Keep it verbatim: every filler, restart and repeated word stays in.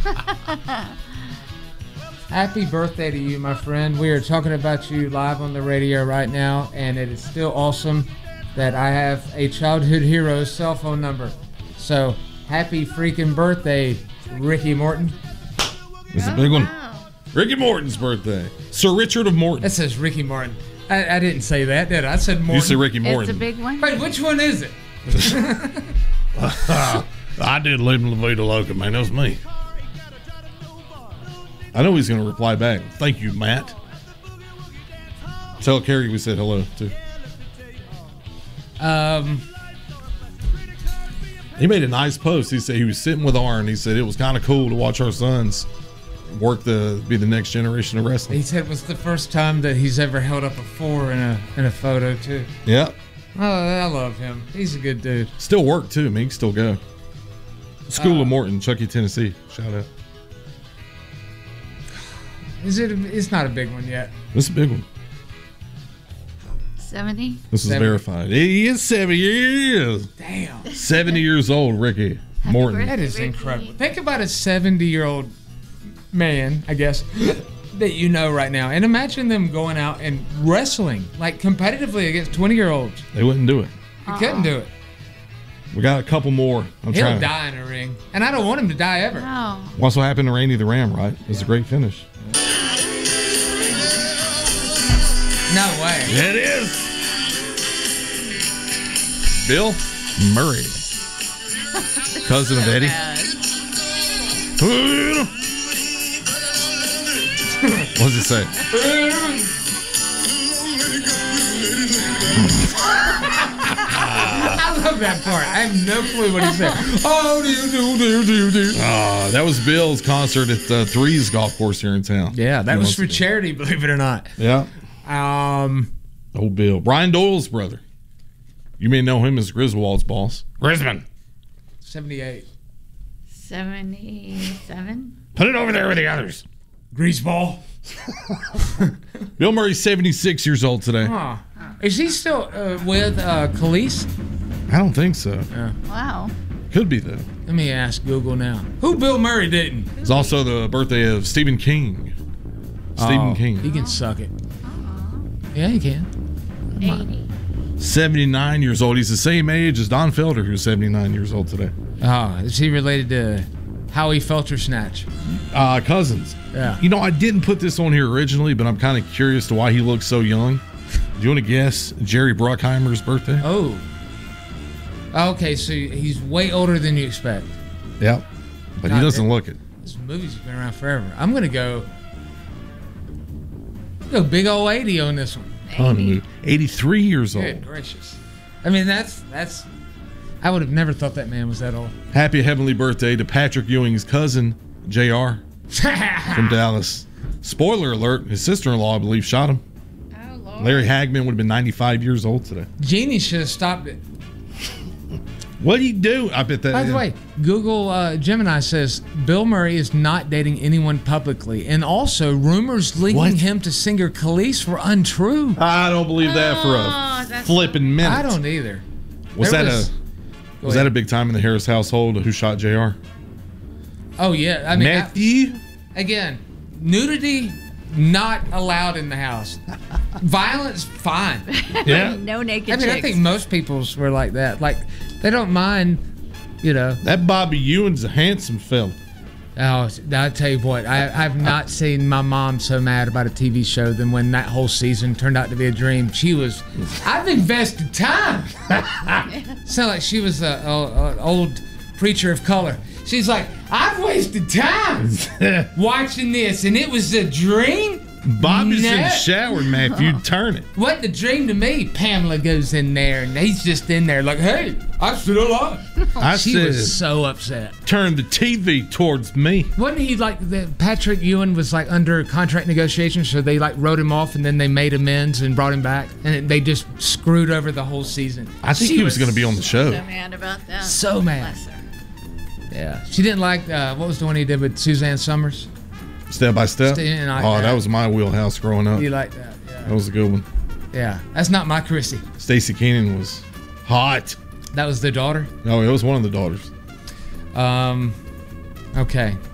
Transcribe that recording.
Happy birthday to you, my friend. We are talking about you live on the radio right now, and it is still awesome that I have a childhood hero's cell phone number. So, happy freaking birthday, Ricky Morton. It's a big one. Ricky Morton's birthday. Sir Richard of Morton. That says Ricky Morton. I, I didn't say that, did I? I said Morton. You said Ricky Morton. It's a big one. Wait, which one is it? I did leave La Vida Loca, man. That was me. I know he's going to reply back. Thank you, Matt. Tell Carrie we said hello, too. Um, He made a nice post. He said he was sitting with Arn. He said it was kind of cool to watch our sons work to be the next generation of wrestling. he said it was the first time that he's ever held up a four in a in a photo, too. Yeah. Oh, I love him. He's a good dude. Still work, too. I mean, he can still go. School Uh, of Morton, Chucky, Tennessee. Shout out. Is it? A, it's not a big one yet. This is a big one. seventy? This is seventy. verified. He is seventy years. Damn. seventy years old, Ricky Morton. birthday. That is Ricky. incredible. Think about a seventy-year-old man, I guess, that you know right now, and imagine them going out and wrestling, like competitively against twenty-year-olds. They wouldn't do it. He couldn't do it. We got a couple more. I'm He'll trying. die in a ring, and I don't want him to die ever. No. Watch what happened to Randy the Ram, right? It was a great finish. No way. It is. Bill Murray, cousin of Eddie. What does it say? I love that part. I have no clue what he said. Oh, do do do do do. Uh, that was Bill's concert at the Threes Golf Course here in town. Yeah, that He was wants for to- charity, believe it or not. Yeah. Um, Old Bill. Brian Doyle's brother. You may know him as Griswold's boss. Grisman. seventy-eight. seventy-seven? Put it over there with the others. Greaseball. Bill Murray's seventy-six years old today. Huh. Is he still uh, with uh, Khalees? I don't think so. Wow. Could be, though. Let me ask Google now. Who Bill Murray didn't? It's also the birthday of Stephen King. Stephen Oh, King. He can suck it. Yeah, he can. eighty. seventy-nine years old. He's the same age as Don Felder, who's seventy-nine years old today. Oh, is he related to Howie Felter Snatch? Uh, cousins. Yeah. You know, I didn't put this on here originally, but I'm kind of curious to why he looks so young. Do you want to guess Jerry Bruckheimer's birthday? Oh. Okay, so he's way older than you expect. Yep. But he God, doesn't that- look it. This movie's been around forever. I'm gonna go. Go big old eighty on this one. Ton eighty-three years old. Good gracious. I mean, that's that's. I would have never thought that man was that old. Happy heavenly birthday to Patrick Ewing's cousin, J R, from Dallas. Spoiler alert, his sister-in-law, I believe, shot him. Oh, Lord. Larry Hagman would have been ninety-five years old today. Jeannie should have stopped it. What do you do? I bet that. By the way, Google uh, Gemini says Bill Murray is not dating anyone publicly, and also rumors linking What? him to singer Khalees were untrue. I don't believe that for Oh, a that's- flipping minute. I don't either. Was There that was- a Go was that ahead. a big time in the Harris household? Who shot J R? Oh yeah, I mean, I- Matthew. again, nudity not allowed in the house. Violence fine. Yeah. No naked I mean, chicks. I think most people's were like that. Like they don't mind, you know. That Bobby Ewan's a handsome fella. Oh, I'll tell you what, I, I've not seen my mom so mad about a T V show than when that whole season turned out to be a dream. She was, I've invested time. Sound like she was a, a, a old preacher of color. She's like, I've wasted time watching this, and it was a dream. Bobby's No. in the shower, Matthew. Turn it. What a dream to me. Pamela goes in there, and he's just in there like, hey, I'm still alive. I She said, was so upset. turn the T V towards me. Wasn't he like the Patrick Ewing was like under contract negotiations, so they like wrote him off and then they made amends and brought him back, and they just screwed over the whole season. I think She he was going to be on the show. So mad about that. So mad. Bless her. Yeah, she didn't like uh, what was the one he did with Suzanne Summers. Step by step. Staying like oh, that. that was my wheelhouse growing up. You like that? Yeah. That was a good one. Yeah, that's not my Chrissy. Stacey Keenan was hot. That was the daughter. No, it was one of the daughters. Um, okay.